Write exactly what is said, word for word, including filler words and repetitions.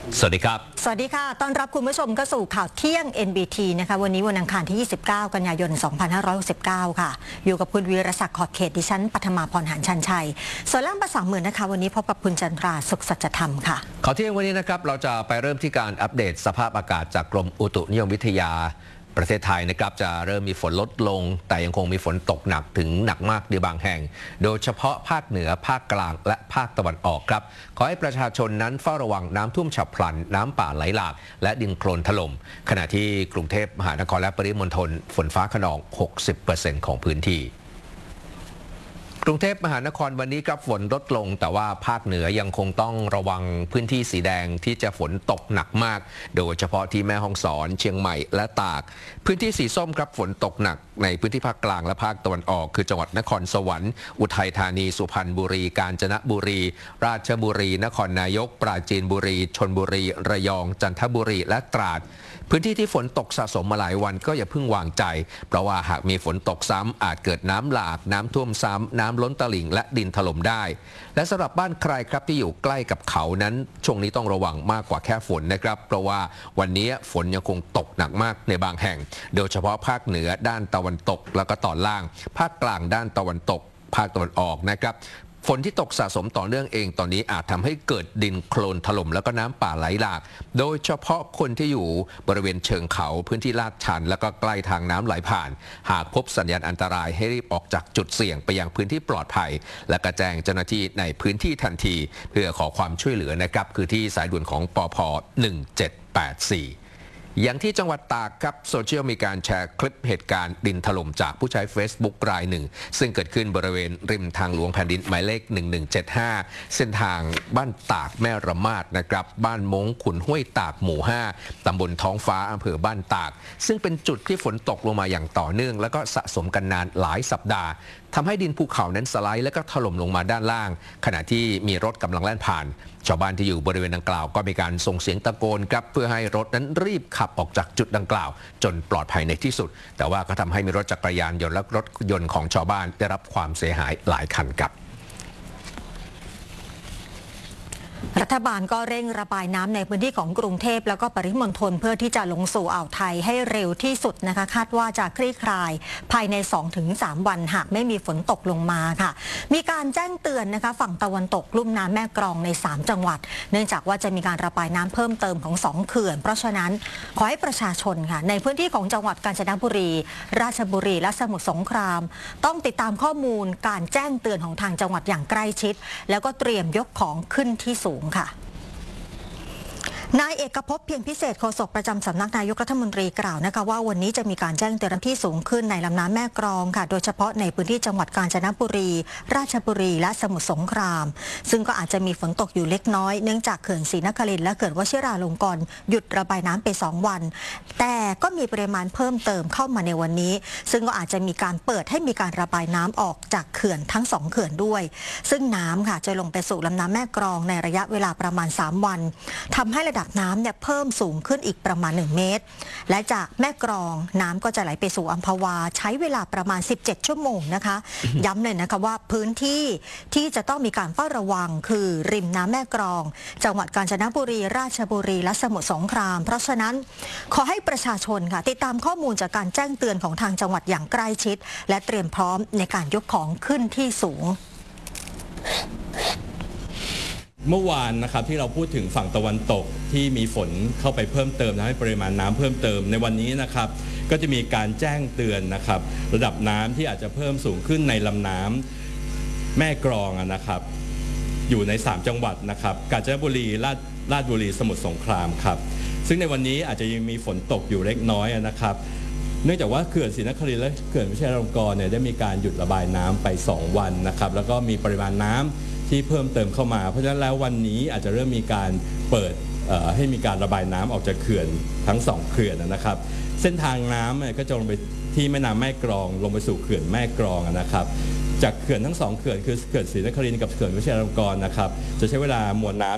สวัสดีครับสวัสดีค่ะต้อนรับคุณผู้ชมเข้าสู่ข่าวเที่ยง เอ็น บี ที นะคะวันนี้วันอังคารที่ยี่สิบเก้ากันยายนสองพันห้าร้อยหกสิบเก้าค่ะอยู่กับคุณวีรศักดิ์ขอบเขตดิฉันปฐมาพรหานชันชัยส่วนล่างภาษาหมื่นนะคะวันนี้พบกับคุณจันทราสุขสัจธรรมค่ะข่าวเที่ยงวันนี้นะครับเราจะไปเริ่มที่การอัปเดตสภาพอากาศจากกรมอุตุนิยมวิทยาประเทศไทยนะครับจะเริ่มมีฝนลดลงแต่ยังคงมีฝนตกหนักถึงหนักมากในบางแห่งโดยเฉพาะภาคเหนือภาคกลางและภาคตะวันออกครับขอให้ประชาชนนั้นเฝ้าระวังน้ำท่วมฉับพลันน้ำป่าไหลหลากและดินโคลนถล่มขณะที่กรุงเทพมหานครและปริมณฑลฝนฟ้าคะนอง หกสิบเปอร์เซ็นต์ ของพื้นที่กรุงเทพมหานครวันนี้ครับฝนลดลงแต่ว่าภาคเหนือยังคงต้องระวังพื้นที่สีแดงที่จะฝนตกหนักมากโดยเฉพาะที่แม่ฮ่องสอนเชียงใหม่และตากพื้นที่สีส้มครับฝนตกหนักในพื้นที่ภาคกลางและภาคตะวันออกคือจังหวัดนครสวรรค์อุทัยธานีสุพรรณบุรีกาญจนบุรีราชบุรีนครนายกปราจีนบุรีชลบุรีระยองจันทบุรีและตราดพื้นที่ที่ฝนตกสะสมมาหลายวันก็อย่าเพิ่งวางใจเพราะว่าหากมีฝนตกซ้ำอาจเกิดน้ำหลากน้ำท่วมซ้ำน้ำล้นตลิ่งและดินถล่มได้และสำหรับบ้านใครครับที่อยู่ใกล้กับเขานั้นช่วงนี้ต้องระวังมากกว่าแค่ฝนนะครับเพราะว่าวันนี้ฝนยังคงตกหนักมากในบางแห่งโดยเฉพาะภาคเหนือด้านตะวันตกแล้วก็ตอนล่างภาคกลางด้านตะวันตกภาคตะวันออกนะครับฝนที่ตกสะสมต่อเนื่องเองตอนนี้อาจทำให้เกิดดินโคลนถล่มแล้วก็น้ำป่าไหลหลากโดยเฉพาะคนที่อยู่บริเวณเชิงเขาพื้นที่ลาดชันแล้วก็ใกล้ทางน้ำไหลผ่านหากพบสัญญาณอันตรายให้รีบออกจากจุดเสี่ยงไปยังพื้นที่ปลอดภัยและกระแจ้งเจ้าหน้าที่ในพื้นที่ทันทีเพื่อขอความช่วยเหลือนะครับคือที่สายด่วนของปภหนึ่งเจ็ดแปดสี่อย่างที่จังหวัดตากครับโซเชียลมีการแชร์คลิปเหตุการณ์ดินถล่มจากผู้ใช้ Facebook รายหนึ่งซึ่งเกิดขึ้นบริเวณริมทางหลวงแผ่นดินหมายเลขหนึ่งหนึ่งเจ็ดห้าเส้นทางบ้านตากแม่ระมาดนะครับบ้านมงขุนห้วยตากหมู่ห้าตำบลท้องฟ้าอำเภอบ้านตากซึ่งเป็นจุดที่ฝนตกลงมาอย่างต่อเนื่องแล้วก็สะสมกันนานหลายสัปดาห์ทำให้ดินภูเขานั้นสไลด์และก็ถล่มลงมาด้านล่างขณะที่มีรถกำลังแล่นผ่านชาวบ้านที่อยู่บริเวณดังกล่าวก็มีการส่งเสียงตะโกนครับเพื่อให้รถนั้นรีบขับออกจากจุดดังกล่าวจนปลอดภัยในที่สุดแต่ว่าก็ทำให้มีรถจักรยานยนต์และรถยนต์ของชาวบ้านได้รับความเสียหายหลายคันครับรัฐบาลก็เร่งระบายน้ำในพื้นที่ของกรุงเทพแล้วก็ปริมณฑลเพื่อที่จะลงสู่อ่าวไทยให้เร็วที่สุดนะคะคาดว่าจะคลี่คลายภายใน สองถึงสาม วันหากไม่มีฝนตกลงมาค่ะมีการแจ้งเตือนนะคะฝั่งตะวันตกลุ่มน้ำแม่กลองในสามจังหวัดเนื่องจากว่าจะมีการระบายน้ำเพิ่มเติมของสองเขื่อนเพราะฉะนั้นขอให้ประชาชนค่ะในพื้นที่ของจังหวัดกาญจนบุรีราชบุรีและสมุทรสงครามต้องติดตามข้อมูลการแจ้งเตือนของทางจังหวัดอย่างใกล้ชิดแล้วก็เตรียมยกของขึ้นที่สูงค่ะนายเอกภพเพียงพิเศษโฆษกประจำสำนักนายกรัฐมนตรีกล่าวนะคะว่าวันนี้จะมีการแจ้งเตือนน้ำที่สูงขึ้นในลำน้ำแม่กลองค่ะโดยเฉพาะในพื้นที่จังหวัดกาญจนบุรีราชบุรีและสมุทรสงครามซึ่งก็อาจจะมีฝนตกอยู่เล็กน้อยเนื่องจากเขื่อนศรีนครินทร์และเขื่อนวชิราลงกรณ์หยุดระบายน้ำไปสองวันแต่ก็มีปริมาณเพิ่มเติมเข้ามาในวันนี้ซึ่งก็อาจจะมีการเปิดให้มีการระบายน้ำออกจากเขื่อนทั้งสองเขื่อนด้วยซึ่งน้ำค่ะจะลงไปสู่ลำน้ำแม่กลองในระยะเวลาประมาณสามวันทำให้ระดับน้ำเนี่ยเพิ่มสูงขึ้นอีกประมาณหนึ่งเมตรและจากแม่กลองน้ำก็จะไหลไปสู่อัมพวาใช้เวลาประมาณสิบเจ็ดชั่วโมงนะคะ ย้ำเลยนะคะว่าพื้นที่ที่จะต้องมีการเฝ้าระวังคือริมน้ำแม่กลองจังหวัดกาญจนบุรีราชบุรีและสมุทรสงครามเพราะฉะนั้นขอให้ประชาชนค่ะติดตามข้อมูลจากการแจ้งเตือนของทางจังหวัดอย่างใกล้ชิดและเตรียมพร้อมในการยกของขึ้นที่สูงเมื่อวานนะครับที่เราพูดถึงฝั่งตะวันตกที่มีฝนเข้าไปเพิ่มเติมทำให้ปริมาณน้ำเพิ่มเติมในวันนี้นะครับก็จะมีการแจ้งเตือนนะครับระดับน้ำที่อาจจะเพิ่มสูงขึ้นในลำน้ำแม่กลองนะครับอยู่ในสามจังหวัดนะครับกาญจนบุรีราชราชบุรีสมุทรสงครามครับซึ่งในวันนี้อาจจะยังมีฝนตกอยู่เล็กน้อยนะครับเนื่องจากว่าเขื่อนศรีนครินทร์และเขื่อนวชิราลงกรณ์เนี่ยได้มีการหยุดระบายน้ำไปสองวันนะครับแล้วก็มีปริมาณน้ำที่เพิ่มเติมเข้ามาเพราะฉะนั้นแล้ววันนี้อาจจะเริ่มมีการเปิดให้มีการระบายน้ำออกจากเขื่อนทั้งสองเขื่อนนะครับเส้นทางน้ำก็จะลงไปที่แม่น้ำแม่กลองลงไปสู่เขื่อนแม่กลองนะครับจากเขื่อนทั้งสองเขื่อนคือเขื่อนศรีนครินทร์กับเขื่อนวชิราลงกรณ์นะครับจะใช้เวลามวลน้ำ